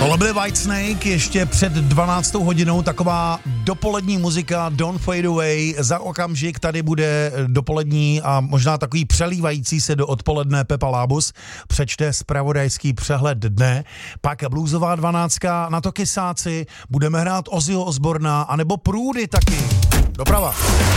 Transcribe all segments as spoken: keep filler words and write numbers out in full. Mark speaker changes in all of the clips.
Speaker 1: Tohle byly Whitesnake, ještě před dvanáctou hodinou taková dopolední muzika Don't Fade Away. Za okamžik tady bude dopolední a možná takový přelívající se do odpoledne Pepa Lábus. Přečte zpravodajský přehled dne, pak bluesová dvanáctka, na to Kysáci, budeme hrát Ozzyho Osborna, anebo Průdy taky. Doprava.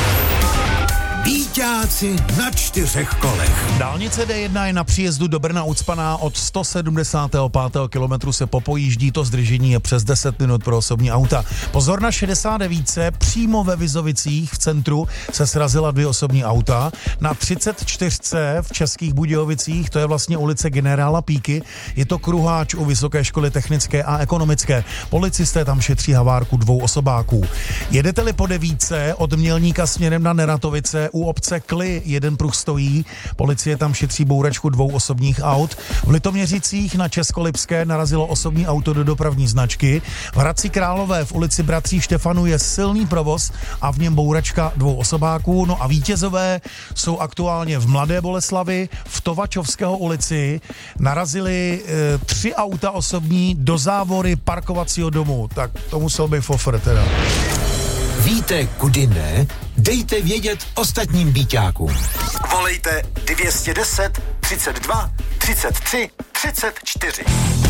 Speaker 2: Bíťáci na čtyřech kolech.
Speaker 1: Dálnice D jedna je na příjezdu do Brna ucpaná, od sto sedmdesátého pátého kilometru se popojíždí, to zdržení je přes deset minut pro osobní auta. Pozor na šedesát devět, přímo ve Vizovicích v centru se srazila dvě osobní auta. Na třicet čtyři v Českých Budějovicích, to je vlastně ulice Generála Píky, je to kruháč u Vysoké školy technické a ekonomické. Policisté tam šetří havárku dvou osobáků. Jedete-li po devítce od Mělníka směrem na Neratovice, u obce Kly jeden pruh stojí, policie tam šetří bouračku dvou osobních aut. V Litoměřicích na Českolipské narazilo osobní auto do dopravní značky. V Hradci Králové v ulici Bratří Štefanů je silný provoz a v něm bouračka dvou osobáků. No a vítězové jsou aktuálně v Mladé Boleslavi, v Tovačovského ulici. Narazili e, tři auta osobní do závory parkovacího domu. Tak to musel být fofr teda.
Speaker 2: Víte, kudy ne? Dejte vědět ostatním bíťákům.
Speaker 3: Volejte dvě stě deset, třicet dva, třicet tři, třicet čtyři.